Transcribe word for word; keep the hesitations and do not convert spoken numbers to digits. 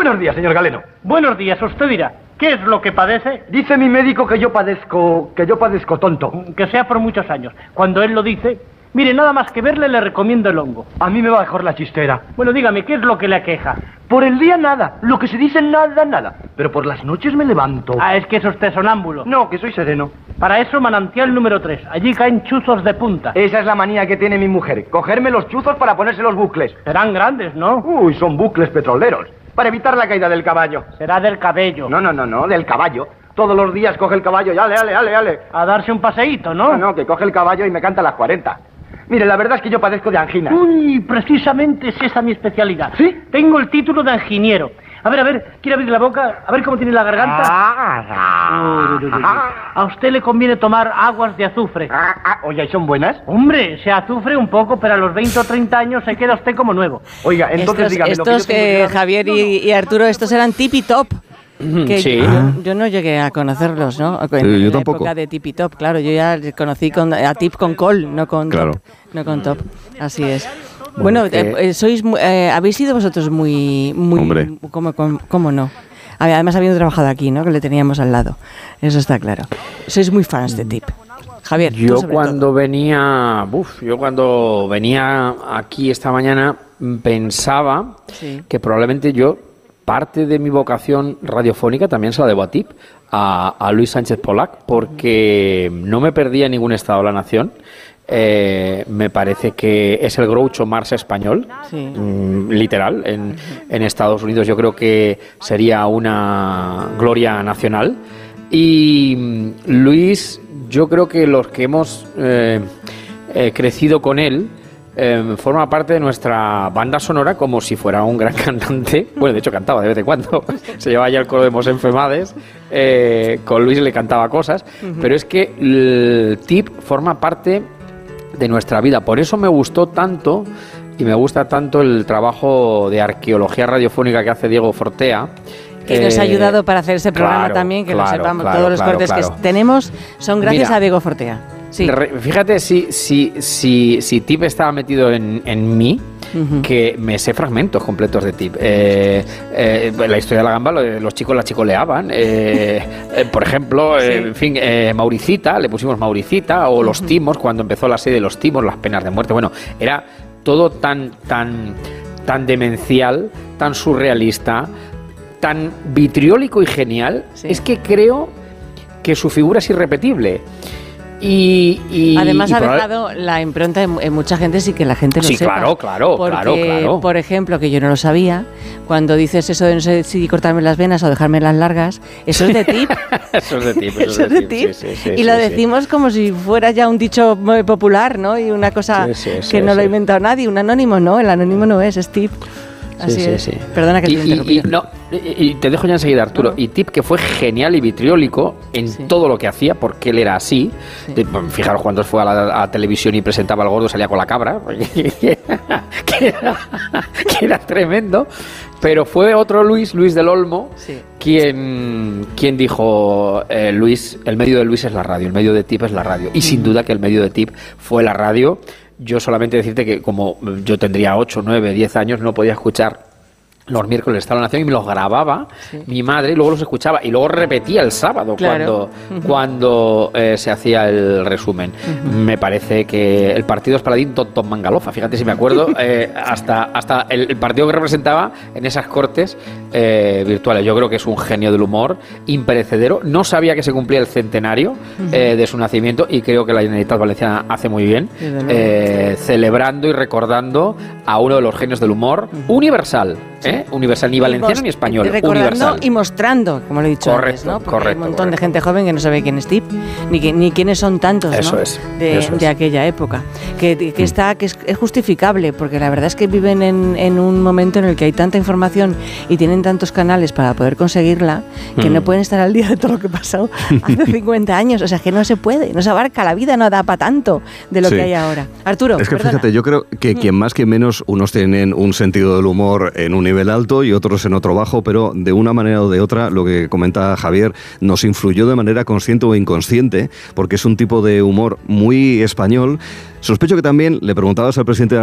Buenos días, señor Galeno. Buenos días, usted dirá, ¿qué es lo que padece? Dice mi médico que yo padezco, que yo padezco tonto. Que sea por muchos años. Cuando él lo dice, mire, nada más que verle le recomiendo el hongo. A mí me va mejor la chistera. Bueno, dígame, ¿qué es lo que le aqueja? Por el día nada, lo que se dice nada, nada. Pero por las noches me levanto. Ah, es que es usted sonámbulo. No, que soy sereno. Para eso manantial número tres. Allí caen chuzos de punta. Esa es la manía que tiene mi mujer. Cogerme los chuzos para ponerse los bucles. Serán grandes, ¿no? Uy, son bucles petroleros. Para evitar la caída del caballo. Será del cabello. No, no, no, no, del caballo. Todos los días coge el caballo y ale, ale, ale, ale. A darse un paseíto, ¿no? No, no, que coge el caballo y me canta las cuarenta. Mire, la verdad es que yo padezco de angina. Uy, precisamente es esa mi especialidad. ¿Sí? Tengo el título de ingeniero. A ver, a ver, ¿quiere abrir la boca? A ver cómo tiene la garganta. Ah, Uy, uy, uy, uy. A usted le conviene tomar aguas de azufre. ah, ah. Oye, ¿y son buenas? Hombre, se azufre un poco, pero a los veinte o treinta años se queda usted como nuevo. Oiga, entonces estos, dígame estos lo que yo tengo eh, que dar- Javier y, y Arturo, estos eran Tipi Top. Que Sí. yo, yo no llegué a conocerlos, ¿no? En, Sí, en yo la tampoco. época de Tipi Top, claro, yo ya conocí con, a Tip con Col, no con Claro. Top. No con Top, así es. Bueno, que- eh, eh, sois, mu- eh, habéis sido vosotros muy, muy, Hombre. ¿cómo, cómo, cómo no? Además habiendo trabajado aquí, ¿no? Que le teníamos al lado, eso está claro. Sois muy fans de Tip. Javier, tú Yo sobre cuando todo. venía, uf, yo cuando venía aquí esta mañana mm, pensaba Sí. que probablemente yo parte de mi vocación radiofónica también se la debo a Tip, a, a Luis Sánchez Polac, porque no me perdía ningún estado de la nación. Eh, me parece que es el Groucho Marx español, Sí. mm, literal, en, en Estados Unidos yo creo que sería una gloria nacional. Y mm, Luis, yo creo que los que hemos eh, eh, crecido con él, eh, forma parte de nuestra banda sonora como si fuera un gran cantante. Bueno, de hecho cantaba de vez en cuando. Se llevaba ya el coro de Mosén Femades. Eh, con Luis le cantaba cosas. Pero es que el Tip forma parte de nuestra vida. Por eso me gustó tanto y me gusta tanto el trabajo de arqueología radiofónica que hace Diego Fortea. Que nos ha Eh, ayudado para hacer ese programa claro, también, que claro, lo sepamos. claro, Todos los claro, cortes claro. que tenemos son gracias Mira, a Diego Fortea. Sí. Re- Fíjate si, si, si, si Tip estaba metido en, en mí, Ujú. que me sé fragmentos completos de Tip. Eh, eh, la historia de la gamba, lo de los chicos la chicoleaban. Eh, eh, por ejemplo, eh, Sí. en fin, eh, Mauricita, le pusimos Mauricita, o los timos, cuando empezó la serie de los timos, las penas de muerte. Bueno, era todo tan, tan, tan demencial, tan surrealista, tan vitriólico y genial. Sí. Es que creo que su figura es irrepetible. Y, y- Además y ha probable- dejado la impronta en, en mucha gente sin que la gente lo Sí, sepa. claro, claro, Porque, claro, claro. por ejemplo, que yo no lo sabía, cuando dices eso de no sé si cortarme las venas o dejarme las largas, eso es de Tip. Eso es de Tip. Eso es de Tip. sí, sí, sí, y lo sí, sí. decimos como si fuera ya un dicho muy popular, ¿no? Y una cosa Sí, sí, sí, que no lo ha sí. inventado nadie. Un anónimo, ¿no? El anónimo no es, es Tip. Así Sí, sí, es. sí. Perdona que te y, he y- interrumpido. y no, y, y te dejo ya enseguida, Arturo. No. Y Tip, que fue genial y vitriólico en Sí. todo lo que hacía, porque él era así. Sí. De- pues, fijaros, cuando fue a la a televisión y presentaba al gordo, salía con la cabra, que era, que era tremendo. Pero fue otro Luis, Luis del Olmo, Sí. quien, quien dijo, eh, Luis, el medio de Luis es la radio, el medio de Tip es la radio. Y sin duda que el medio de Tip fue la radio. Yo solamente decirte que como yo tendría ocho, nueve, diez años, no podía escuchar los miércoles de Estado de la Nación y me los grababa Sí. mi madre y luego los escuchaba y luego repetía el sábado Claro. cuando, cuando eh, se hacía el resumen. Me parece que el partido es Paladín Tonton Mangalofa, fíjate si me acuerdo, eh, hasta, hasta el, el partido que representaba en esas cortes eh, virtuales. Yo creo que es un genio del humor, imperecedero. No sabía que se cumplía el centenario eh, de su nacimiento y creo que la Generalitat Valenciana hace muy bien, Desde luego. eh, celebrando y recordando a uno de los genios del humor universal. ¿eh? Universal, ni valenciano mos- ni español, recordando universal. y mostrando, como lo he dicho Correcto, antes, ¿no? Porque correcto, hay un montón correcto. de gente joven que no sabe quién es Tip, ni, que- ni quiénes son tantos, Eso ¿no? es, de, eso es. de aquella época. Que, que está, que es, es justificable, porque la verdad es que viven en, en un momento en el que hay tanta información y tienen tantos canales para poder conseguirla, que Mm. no pueden estar al día de todo lo que pasó hace cincuenta años. O sea, que no se puede, no se abarca, la vida no da para tanto de lo Sí. que hay ahora. Arturo, Es que perdona. fíjate, yo creo que quien más que menos, unos tienen un sentido del humor en un nivel alto y otros en otro bajo, pero de una manera o de otra, lo que comenta Javier, nos influyó de manera consciente o inconsciente, porque es un tipo de humor muy español. Sospecho que también le preguntabas al presidente de la